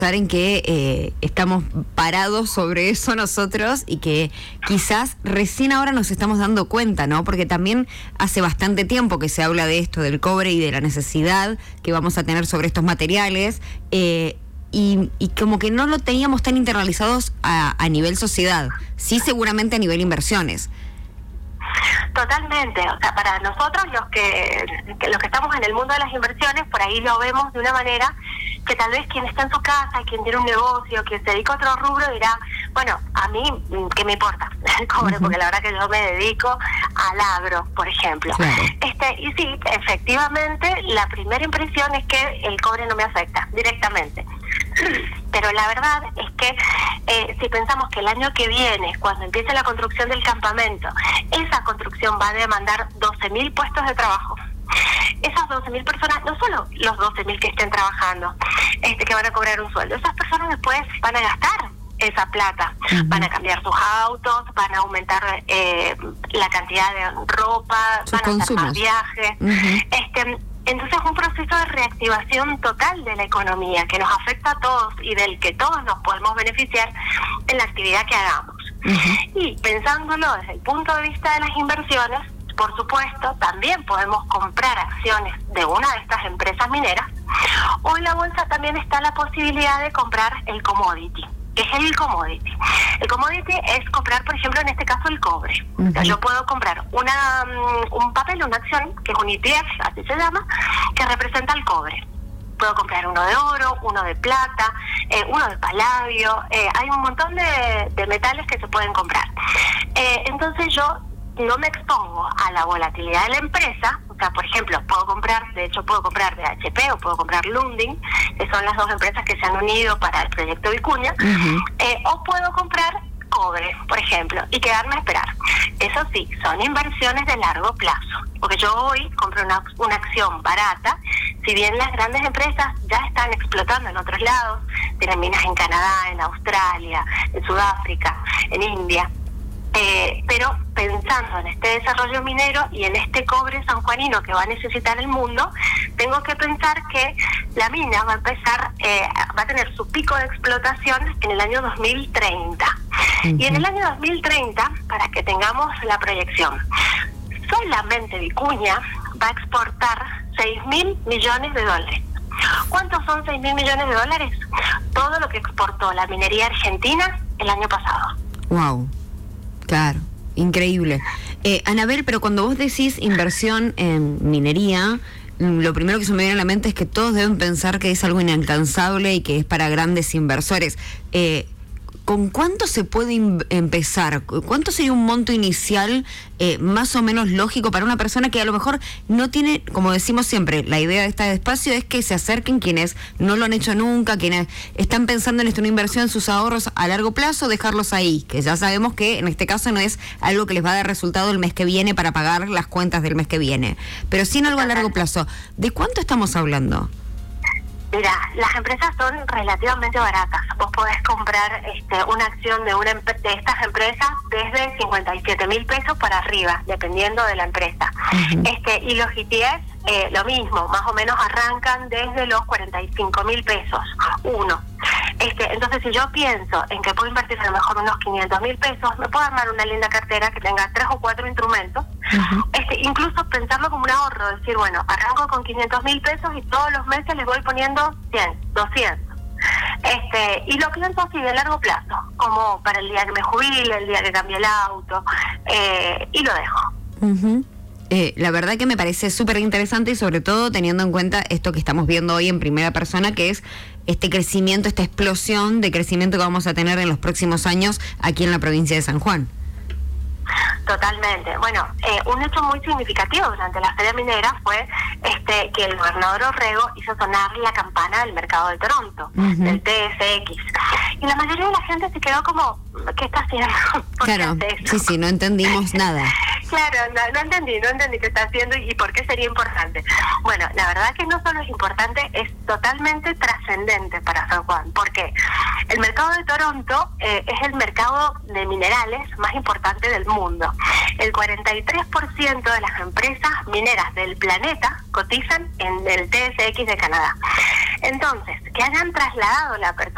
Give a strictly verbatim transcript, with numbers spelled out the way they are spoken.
en que eh, estamos parados sobre eso nosotros y que quizás recién ahora nos estamos dando cuenta, ¿no? Porque también hace bastante tiempo que se habla de esto, del cobre y de la necesidad que vamos a tener sobre estos materiales, eh, y, y como que no lo teníamos tan internalizados a, a nivel sociedad, sí seguramente a nivel inversiones. Totalmente, o sea, para nosotros los que, que los que estamos en el mundo de las inversiones, por ahí lo vemos de una manera que tal vez quien está en su casa, quien tiene un negocio, quien se dedica a otro rubro dirá, bueno, a mí, ¿qué me importa el cobre? Uh-huh. Porque la verdad que yo me dedico al agro, por ejemplo. Claro. Este, y sí, efectivamente, la primera impresión es que el cobre no me afecta directamente. Pero la verdad es que eh, si pensamos que el año que viene, cuando empiece la construcción del campamento, esa construcción va a demandar doce mil puestos de trabajo. Esas doce mil personas, no solo los doce mil que estén trabajando, este que van a cobrar un sueldo, esas personas después van a gastar esa plata, uh-huh. van a cambiar sus autos, van a aumentar eh, la cantidad de ropa, sus van a hacer más viajes. Uh-huh. Este, entonces es un proceso de reactivación total de la economía que nos afecta a todos y del que todos nos podemos beneficiar en la actividad que hagamos. Uh-huh. Y pensándolo desde el punto de vista de las inversiones, por supuesto, también podemos comprar acciones de una de estas empresas mineras, o en la bolsa también está la posibilidad de comprar el commodity. ¿Qué es el commodity? El commodity es comprar, por ejemplo, en este caso el cobre. Uh-huh. O sea, yo puedo comprar una um, un papel, una acción, que es un E T F, así se llama, que representa el cobre. Puedo comprar uno de oro, uno de plata, eh, uno de paladio, eh, hay un montón de, de metales que se pueden comprar. Eh, entonces yo no me expongo a la volatilidad de la empresa. O sea, por ejemplo, puedo comprar, de hecho puedo comprar B H P o puedo comprar Lundin, que son las dos empresas que se han unido para el proyecto Vicuña, uh-huh. eh, o puedo comprar cobre, por ejemplo, y quedarme a esperar. Eso sí, son inversiones de largo plazo, porque yo hoy compro una, una acción barata, si bien las grandes empresas ya están explotando en otros lados, tienen minas en Canadá, en Australia, en Sudáfrica, en India, Eh, pero pensando en este desarrollo minero y en este cobre sanjuanino que va a necesitar el mundo, tengo que pensar que la mina va a empezar, eh, va a tener su pico de explotación en el año dos mil treinta. Uh-huh. Y en el año dos mil treinta, para que tengamos la proyección, solamente Vicuña va a exportar seis mil millones de dólares. ¿Cuántos son seis mil millones de dólares? Todo lo que exportó la minería argentina el año pasado. Wow. Claro, increíble. Eh, Anabel, pero cuando vos decís inversión en minería, lo primero que se me viene a la mente es que todos deben pensar que es algo inalcanzable y que es para grandes inversores. Eh, ¿Con cuánto se puede in- empezar? ¿Cuánto sería un monto inicial eh, más o menos lógico para una persona que a lo mejor no tiene, como decimos siempre, la idea de este espacio es que se acerquen quienes no lo han hecho nunca, quienes están pensando en esto, una inversión en sus ahorros a largo plazo, dejarlos ahí, que ya sabemos que en este caso no es algo que les va a dar resultado el mes que viene para pagar las cuentas del mes que viene, pero sí en algo a largo plazo. ¿De cuánto estamos hablando? Mira, las empresas son relativamente baratas. Vos podés comprar este, una acción de una de estas empresas desde cincuenta y siete mil pesos para arriba, dependiendo de la empresa. Uh-huh. Este y los E T F, eh, lo mismo, más o menos arrancan desde los cuarenta y cinco mil pesos, uno. Este, entonces, si yo pienso en que puedo invertir a lo mejor unos quinientos mil pesos, me puedo armar una linda cartera que tenga tres o cuatro instrumentos. Uh-huh. Este, incluso pensarlo como un ahorro, decir, bueno, arranco con quinientos mil pesos y todos los meses les voy poniendo cien, doscientos. Este, y lo pienso así de largo plazo, como para el día que me jubile, el día que cambie el auto, eh, y lo dejo. Uh-huh. Eh, la verdad que me parece súper interesante y sobre todo teniendo en cuenta esto que estamos viendo hoy en primera persona, que es este crecimiento, esta explosión de crecimiento que vamos a tener en los próximos años aquí en la provincia de San Juan. Totalmente. Bueno, eh, un hecho muy significativo durante la Feria Minera fue este que el gobernador Orrego hizo sonar la campana del mercado de Toronto, uh-huh. del T S X. Y la mayoría de la gente se quedó como, ¿qué está haciendo? Claro, sí, sí, no entendimos nada. Claro, no, no entendí, no entendí qué está haciendo y por qué sería importante. Bueno, la verdad que no solo es importante, es totalmente trascendente para San Juan, porque el mercado de Toronto eh, es el mercado de minerales más importante del mundo. El cuarenta y tres por ciento de las empresas mineras del planeta cotizan en el T S X de Canadá. Entonces, que hayan trasladado la apertura